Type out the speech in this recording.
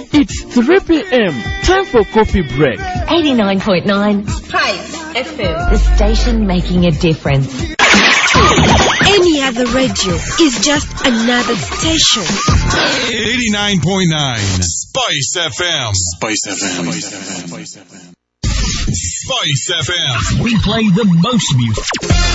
It's 3 p.m. Time for coffee break. 89.9 Spice FM. The station making a difference. Any other radio is just another station. 89.9 Spice FM. Spice FM. Spice FM. Spice FM. We play the most music.